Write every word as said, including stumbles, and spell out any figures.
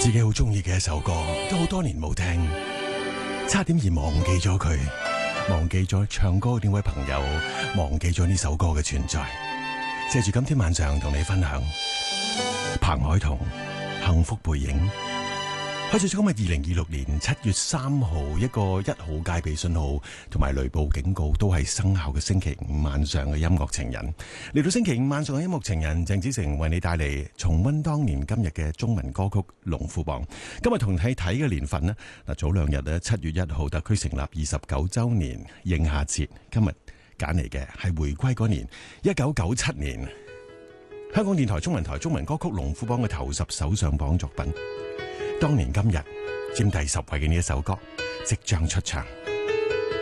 自己好中意嘅一首歌，都好多年冇聽，差點而忘記咗佢，忘記咗唱歌呢位朋友，忘記咗呢首歌嘅存在。借住今天晚上同你分享彭海彤《幸福背影》。開始咗今日二零二六年七月三號，一個一號戒備信號同埋雷暴警告都係生效嘅星期五晚上嘅音樂情人。嚟到星期五晚上嘅音樂情人，鄭子誠為你帶嚟重溫當年今日嘅中文歌曲龍虎榜。今日同你睇嘅年份呢，嗱，早兩日咧，七月一號特區成立二十九周年應下節，今日揀嚟嘅係回歸嗰年一九九七年香港電台中文台中文歌曲龍虎榜嘅頭十首上榜作品。當年今日佔第十位嘅呢一首歌即將出場。